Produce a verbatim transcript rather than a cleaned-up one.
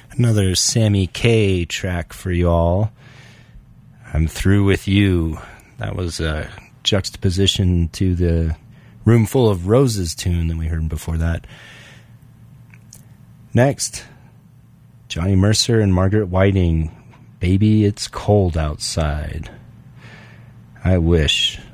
Another Sammy Kaye track for y'all. I'm Through With You. That was a juxtaposition to the Room Full of Roses tune that we heard before that. Next, Johnny Mercer and Margaret Whiting. Baby, It's Cold Outside. I wish.